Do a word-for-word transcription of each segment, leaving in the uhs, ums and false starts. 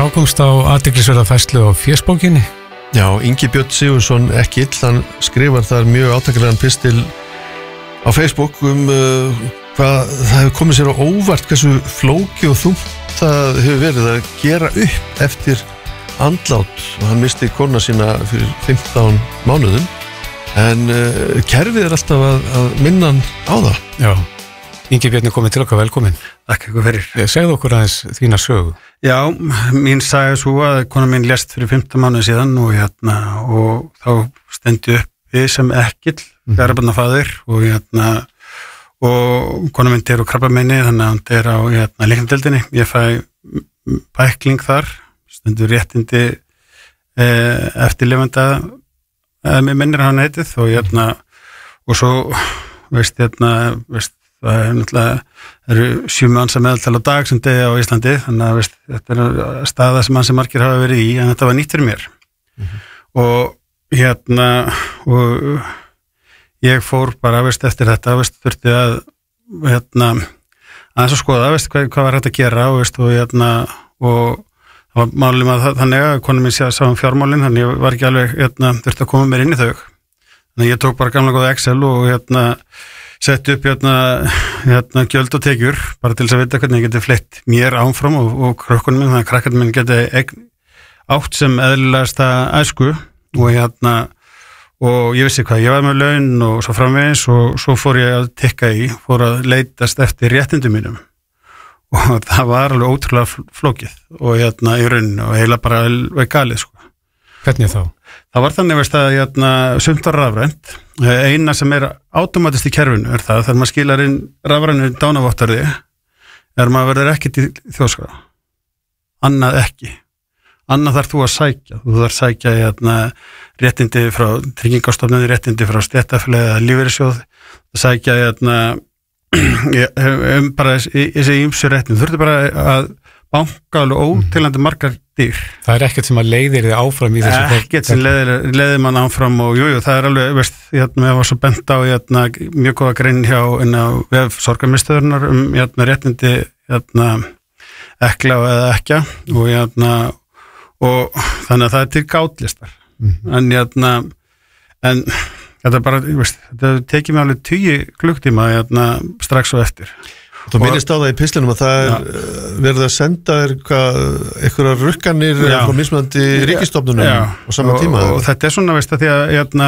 komst á athyglisverða færslu á fésbókinni. Já, Ingi Björn Sigurðsson ekki ill, hann skrifar þar mjög átakanlegan pistil á Facebook um uh, hvað það hefur komið sér á óvart hversu flóki og þungt það hefur verið að gera upp eftir andlát og hann misti kona sína fyrir fimmtán mánuðum en uh, kerfið er alltaf að, að minna hann á það. Já, Ingi Björn er komið til okkar, velkomin. Takk ykkur fyrir. Segðu okkur aðeins þína sögu. Já, mín saga er svo að kona mín lést fyrir fimmtán mánuði síðan og, hérna, og þá stendi upp við sem ekkill, mm. garabandafæður og, hérna, og kona mín er á krabbameini þannig að hún er á hérna, líknadeildinni. Ég fæ bækling þar, stendur réttindi eh, eftirlifenda eða mér minnir hann heitið og, hérna, og svo veist, hérna, veist það er náttúrulega, það eru sjö mannsar meðaltal á dag sem deyja á Íslandi þannig að veist, þetta er staða sem mannsar margir hafa verið í en þetta var nýtt fyrir mér mm-hmm. og hérna og ég fór bara veist, eftir þetta veist, þurfti að hérna, aðeins að skoða veist, hvað, hvað var hægt að gera veist, og, hérna, og það var málum að þannig að konum minn sá um fjármálin þannig að ég var ekki alveg hérna, þurfti að koma mér inn í þau þannig að ég tók bara gamla góða Excel og hérna sett upp hérna, hérna gjöld og tekjur bara til þess að vita hvernig ég geti flett mér áfram og, og krökkunum minn, þannig að krakkarnir minn geti eign, átt sem eðlilegasta æsku og hérna og ég vissi hvað, ég var með laun og svo framvegis og svo fór ég að tikka í, fór að leitast eftir réttindum mínum og það var alveg ótrúlega flókið og hérna í rauninu og heila bara alveg galið sko. Hvernig þá? Það var þannig veist, að hérna, sumt var rafrænt. Eina sem er automatist í kerfinu er það, þegar maður skilar inn rafrænu dánavottarði, er maður verður ekki til þjóðskrá. Annað ekki. Annað þarf þú að sækja. Þú þarf að sækja hérna, réttindi frá Tryggingastofnun, réttindi frá stéttafélagi eða lífeyrissjóð, sækja hérna, um bara þessi ýmsu réttindi. Þú þurfti bara að banka alveg ótilandi margar dýr. Það er ekkert sem að leiðir þið áfram í þessu. Ekkert sem leiðir, leiðir mann áfram og jújú, jú, það er alveg, veist, hérna, ég var svo bent á hérna, mjög góða grein hjá inn á vef sorgarmiðstöðurnar um hérna, réttindi hérna, ekla eða ekja og, hérna, og þannig að það er til gátlistar. Mm-hmm. En hérna, en þetta bara, veist, þetta tekið mig alveg tugi klukktíma hérna, strax og eftir. Þú minnist á það í pislinum að það er ja. verið að senda eitthvað, eitthvað rukkanir frá mismunandi ríkisstofnunum ja. á sama tíma. Og, og þetta er svona, veist, að því að hérna,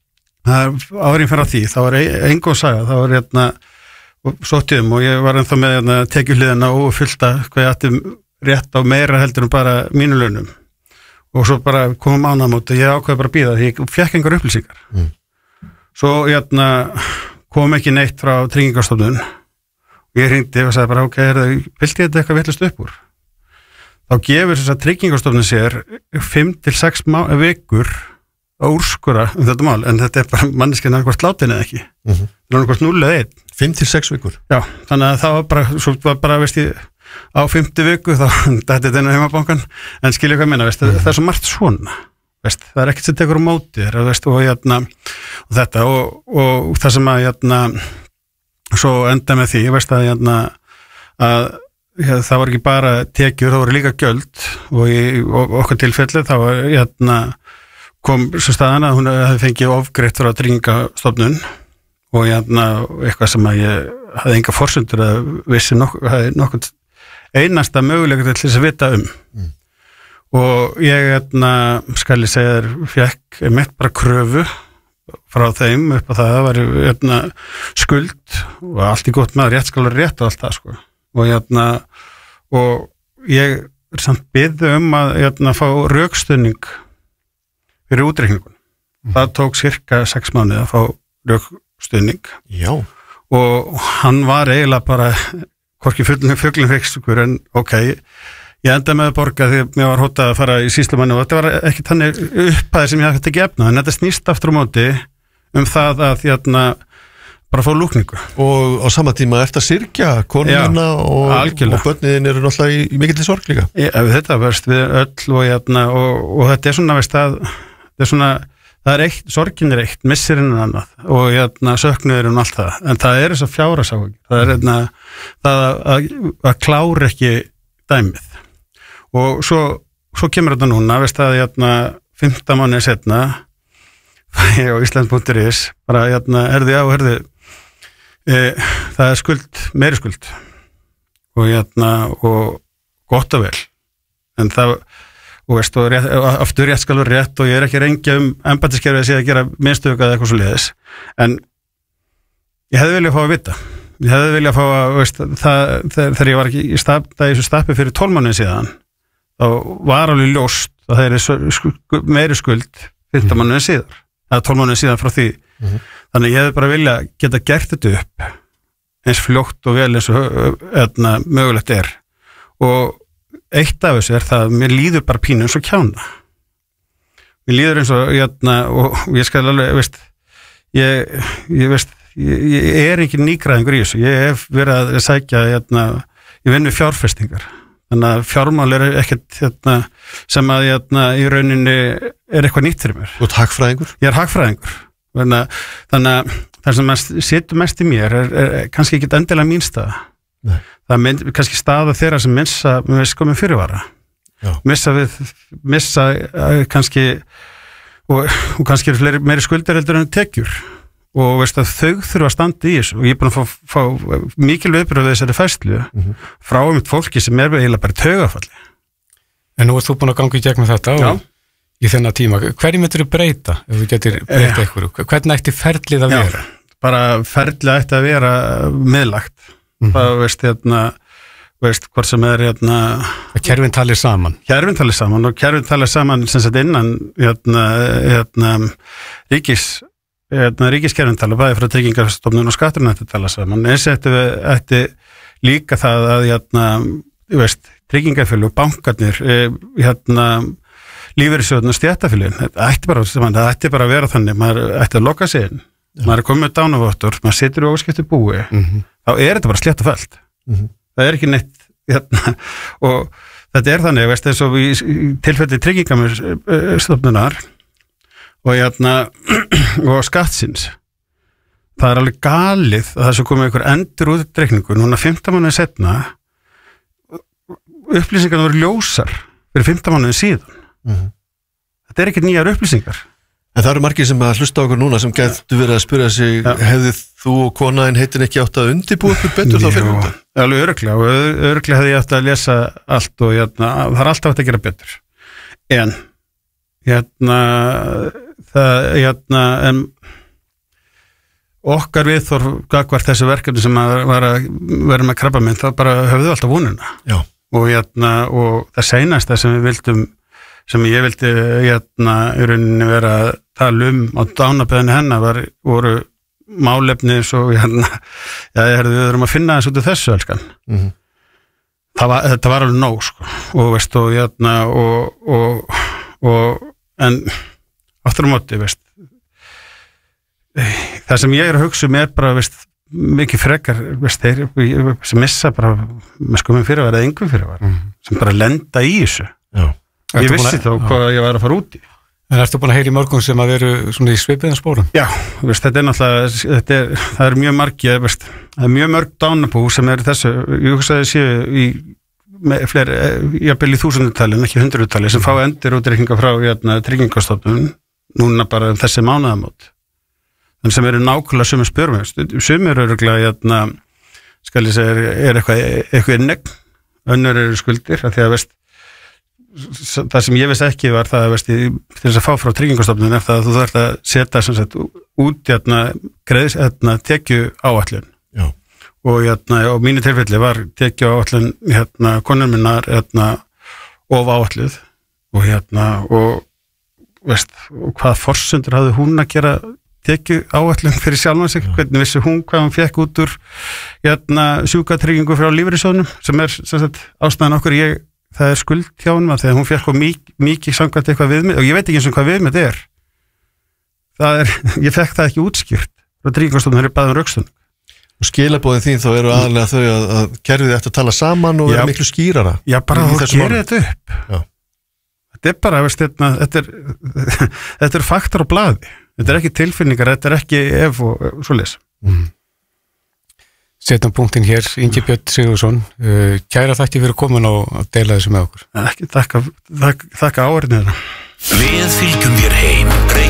árin fyrir á því, þá var engó saga, þá var hérna, sóttiðum og ég var ennþá með hérna, tekjuhliðina og fullta hvað ég ætti rétt á meira heldur en bara mínu launum. Og svo bara komum ánamót og ég ákveði bara að bíða því ég fekk engar upplýsingar. Mm. Svo hérna, kom ekki neitt frá Tryggingastofnun. Ég hringdi og sagði bara, ok, er það, vilti þetta eitthvað vitlaust upp úr? Þá gefur þess að Tryggingastofnun sér fimm til sex vikur að úrskura um þetta mál, en þetta er bara manneskinn annarkvort látin eða ekki. Mm-hmm. Það er annarkvort núll eða einn. fimm til sex vikur? Já, þannig að það var bara, svo var bara, veist ég, á fimmtu viku, þá þetta er þennan heimabankan, en skilja hvað minna, veist, mm-hmm. það er svo margt svona, veist, það er ekkert sem tekur á móti þér, veist, og hérna, og þetta, og, og það sem að, hérna, svo enda með því, ég veist að, hérna, að ja, það var ekki bara tekjur, það voru líka gjöld og í og, okkur tilfelli þá var, hérna, kom svo staðan að hún hefði fengið ofgreitt frá Tryggingastofnun og hérna, eitthvað sem að ég hafði enga forsendur að vissi nokkuð, hafði nokkuð einasta möguleika til þess að vita um. Mm. Og ég, hérna, skal ég segja þér, fekk mitt bara kröfu frá þeim upp á það, það var hérna, skuld og allt í gott með rétt skal vera rétt og allt það sko. Og, hérna, og ég er samt byggði um að hérna, fá rökstuðning fyrir útreikningun. Mm. Það tók cirka sex mánuði að fá rökstuðning. Já. Og hann var eiginlega bara hvorki fullin fuglin fyrkstur en ok, ég enda með að borga því að mér var hótað að fara í sýslumanni og þetta var ekki þannig upphæðir sem ég hætti ekki efna, en þetta snýst aftur á móti um það að hérna bara fá lúkningu. Og á sama tíma eftir að syrkja konuna og, og börnin eru náttúrulega í, í mikill sorg líka. Ég, þetta verst við öll og, hérna, og, og þetta er svona, veist að, þetta er svona, það er eitt, sorgin er eitt, missirinn er annað og hérna, söknuður um allt það, en það er þess að fjárhagsáhyggjur, það er hérna, það að, að, að klára ekki dæmið. Og svo svo kemur þetta núna, veist að hérna, fimmtán mánuði setna ég á Ísland punktur is bara hérna, herði á, herði e, það er skuld, meiri skuld og hérna og gott og vel en það, og veist, og rétt, aftur rétt skal vera rétt og ég er ekki að rengja um embættiskerfið að sé að gera minnstök eða eitthvað svo leiðis, en ég hefði viljað fá að vita ég hefði viljað fá að, veist, það, þegar ég var ekki í stað, það er svo stappi fyrir tólf mánuði síðan, þá var alveg ljóst að það er skuld, meiri skuld fimmtán mánuði síðar eða tólf mánuði síðan frá því mm-hmm. þannig ég hefði bara viljað geta gert þetta upp eins fljótt og vel eins og öðna, mögulegt er og eitt af þessu er það að mér líður bara pínu eins og kjána mér líður eins og öðna, og ég skal alveg veist, ég, ég, veist, ég, ég er ekki nýgræðingur í þessu ég hef verið að sækja öðna, ég vinn við fjárfestingar þannig að fjármál er ekkert öðna, sem að öðna, í rauninni er eitthvað nýtt fyrir mér. Þú ert hagfræðingur? Ég er hagfræðingur. Þannig að það sem að setur mest í mér er, er kannski ekki endilega mín staða. Nei. Það er kannski staða þeirra sem missa með skömmum fyrirvara. Já. Missa við, missa kannski og, og kannski er fleiri, meiri skuldir heldur en tekjur og veist að þau þurfa að standa í þessu og ég er búin að fá, fá mikil viðbröð við þessari færslu mm-hmm. frá einmitt fólki sem er eiginlega bara taugafalli. En nú ert þú búin að ganga í gegnum þetta og Já. Í þennan tíma, hverju myndir þú breyta ef þú getur breyta einhverju? Hvernig ætti ferlið að vera? Já, bara ferlið ætti að vera miðlagt. Mm-hmm. Það veist, hérna, veist, hvort sem er, hérna... Að kerfin talir saman. Kerfin talir saman og kerfin talir saman sem sagt innan, hérna, hérna, ríkis, hérna, ríkiskerfin talir, bæði frá Tryggingastofnun og Skatturinn ætti tala saman. Eins ætti, ætti líka það að, hérna, veist, tryggingafélög, bankarnir, hérna, lífeyrissjóðin og stéttafélögin, þetta ætti bara, það ætti bara að vera þannig, maður ætti að loka sig inn, ja. Maður er komið með dánavottur, maður situr í óskiptu búi, mm-hmm. þá er þetta bara slétt og fellt, mm-hmm. það er ekki neitt, hérna, og þetta er þannig, veist, eins og í, í tilfelli Tryggingastofnunar og hérna, og skattsins, það er alveg galið að það svo komið einhver endur útreikningu, núna fimmtán mánuði setna, upplýsingarna voru ljósar fyrir fimmtán mánuði síðan. Mm-hmm. Þetta er ekki nýjar upplýsingar. En það eru margir sem að hlusta á okkur núna sem getur verið að spyrja sig ja. Hefði þú og konaðin heitin ekki átt að undirbúa okkur betur þá fyrir þetta? Já, alveg öruglega og öruglega hefði ég átt að lesa allt og hérna, það er alltaf að gera betur en hérna það hérna en okkar viðþorf gagvart þessu verkefni sem að var að vera með krabbaminn það bara höfðu alltaf vonuna Já. Og hérna og það seinasta sem við vildum sem ég vildi hérna í rauninni vera að tala um á dánaböðinu hennar var, voru málefni svo hérna, já, herðu, við erum að finna þessu út af þessu, elskan. Mm-hmm. Það var, þetta var alveg nóg, sko, og veist, og hérna, og, og, og, en áttur á móti, veist, það sem ég er að hugsa um er bara, veist, mikið frekar, veist, þeir sem missa bara, með skumum fyrirvara eða yngum fyrirvara, mm-hmm. sem bara lenda í þessu. Já. Ég ertu vissi þá hvað ég væri að fara út í. En ertu búin að heyra í mörgum sem að veru svona í svipiðan spórum? Já, veist, þetta er náttúrulega, þetta er, það er mjög margi, veist, það er mjög mörg dánabú sem er þessu, ég hugsaði séu í fleiri, jafnvel í þúsundutali, ekki hundruðutali, sem fá endur útreikninga frá hérna, Tryggingastofnun, núna bara þessi mánaðamót. Þannig sem eru nákvæmlega sumir spjörum, sumir eru örugglega, hérna, skal ég segja, er, er eitthvað, eitthvað negn, önnur eru skuldir, að því að, veist, það sem ég veist ekki var það veist, til þess að fá frá Tryggingastofnun er það að þú þarf að setja sem sagt, út hérna, greiðs, hérna, tekju áætlun Já. Og hérna, á mínu tilfelli var tekju áætlun hérna, konur minnar hérna, of áætluð og hérna og, veist, og hvað forsendur hafði hún að gera tekju áætlun fyrir sjálfan sig Já. Hvernig vissi hún hvað hún fekk út úr hérna, sjúkatryggingu frá lífeyrissjóðnum sem er sem sagt, ástæðan okkur ég það er skuld hjá hún þegar hún fekk mikið, mikið samkvæmt eitthvað viðmið og ég veit ekki eins og hvað viðmið er það er, ég fekk það ekki útskýrt og Tryggingastofnun er bara um rökstund og skilabóðin þín þá eru aðalega þau að, að kerfið eftir að tala saman og vera miklu skýrara já bara þú gerir þetta upp já. Þetta er bara, veist, þetta, þetta er þetta er faktar á blaði þetta er ekki tilfinningar, þetta er ekki ef og svo leys mm. setjum punktinn hér, Ingi Björn Sigurðsson, uh, kæra þakki fyrir komin á að deila þessu með okkur. Ekki, þakka, þakka, þakka áhörnina. Við fylgjum þér heim,